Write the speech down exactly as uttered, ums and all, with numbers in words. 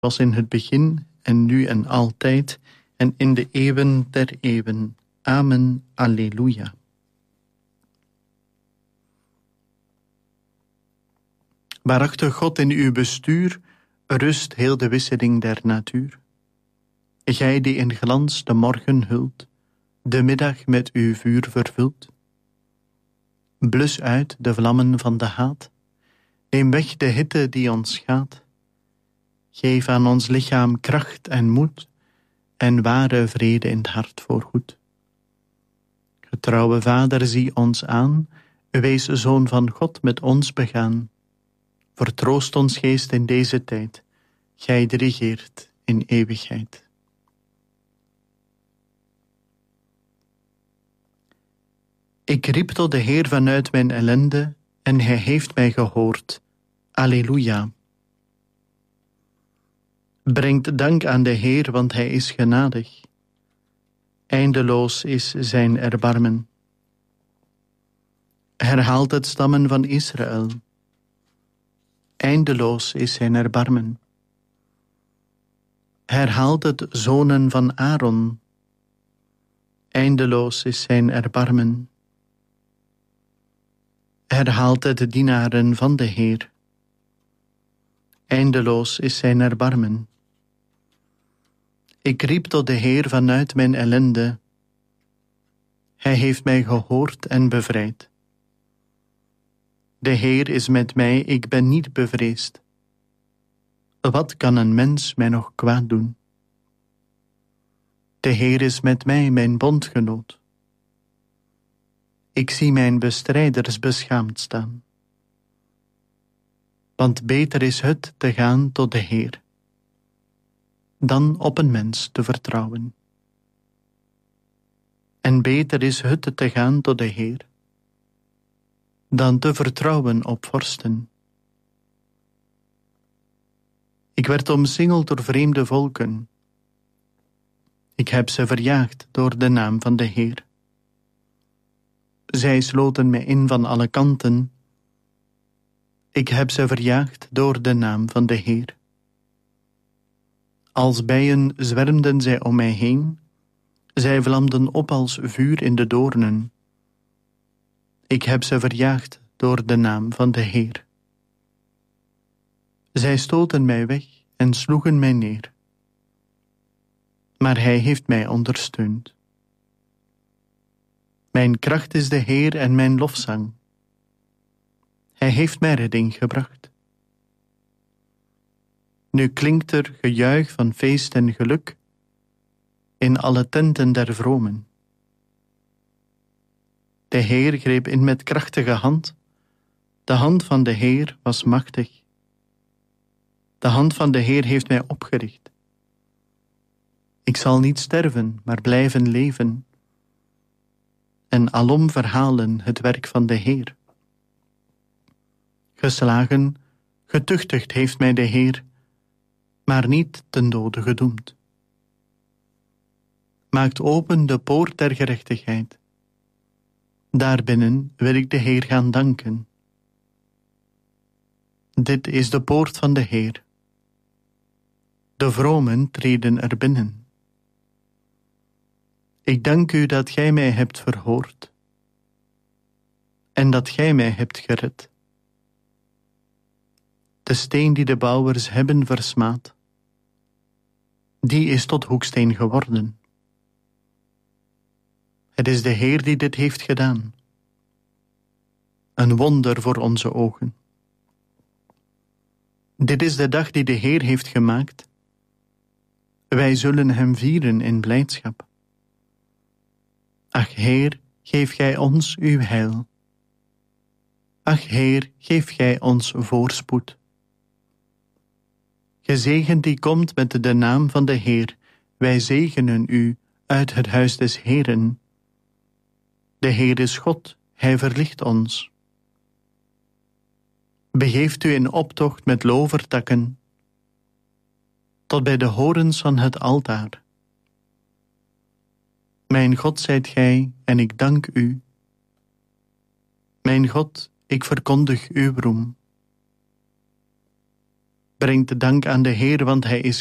was in het begin en nu en altijd en in de eeuwen der eeuwen. Amen. Alleluia. Waarachtig God, in uw bestuur rust heel de wisseling der natuur. Gij die in glans de morgen hult, de middag met uw vuur vervult. Blus uit de vlammen van de haat, neem weg de hitte die ons schaadt. Geef aan ons lichaam kracht en moed, en ware vrede in het hart voorgoed. Getrouwe Vader, zie ons aan, wees Zoon van God met ons begaan. Vertroost ons geest in deze tijd, gij die regeert in eeuwigheid. Ik riep tot de Heer vanuit mijn ellende, en hij heeft mij gehoord. Alleluia. Brengt dank aan de Heer, want hij is genadig. Eindeloos is zijn erbarmen. Herhaalt het stammen van Israël. Eindeloos is zijn erbarmen. Herhaalt het zonen van Aaron. Eindeloos is zijn erbarmen. Herhaalt het dienaren van de Heer. Eindeloos is zijn erbarmen. Ik riep tot de Heer vanuit mijn ellende. Hij heeft mij gehoord en bevrijd. De Heer is met mij, ik ben niet bevreesd. Wat kan een mens mij nog kwaad doen? De Heer is met mij, mijn bondgenoot. Ik zie mijn bestrijders beschaamd staan. Want beter is het te gaan tot de Heer, dan op een mens te vertrouwen. En beter is het te gaan tot de Heer, dan te vertrouwen op vorsten. Ik werd omsingeld door vreemde volken. Ik heb ze verjaagd door de naam van de Heer. Zij sloten mij in van alle kanten. Ik heb ze verjaagd door de naam van de Heer. Als bijen zwermden zij om mij heen. Zij vlamden op als vuur in de doornen. Ik heb ze verjaagd door de naam van de Heer. Zij stoten mij weg en sloegen mij neer. Maar hij heeft mij ondersteund. Mijn kracht is de Heer en mijn lofzang. Hij heeft mij redding gebracht. Nu klinkt er gejuich van feest en geluk in alle tenten der vromen. De Heer greep in met krachtige hand. De hand van de Heer was machtig. De hand van de Heer heeft mij opgericht. Ik zal niet sterven, maar blijven leven en alom verhalen het werk van de Heer. Geslagen, getuchtigd heeft mij de Heer, maar niet ten dode gedoemd. Maakt open de poort der gerechtigheid. Daarbinnen wil ik de Heer gaan danken. Dit is de poort van de Heer. De vromen treden er binnen. Ik dank u dat gij mij hebt verhoord en dat gij mij hebt gered. De steen die de bouwers hebben versmaad, die is tot hoeksteen geworden. Het is de Heer die dit heeft gedaan. Een wonder voor onze ogen. Dit is de dag die de Heer heeft gemaakt. Wij zullen hem vieren in blijdschap. Ach Heer, geef gij ons uw heil. Ach Heer, geef gij ons voorspoed. Gezegend die komt met de naam van de Heer, wij zegenen u uit het huis des Heeren. De Heer is God, hij verlicht ons. Begeeft u in optocht met lovertakken, tot bij de horens van het altaar. Mijn God zijt gij, en ik dank u. Mijn God, ik verkondig uw roem. Brengt de dank aan de Heer, want hij is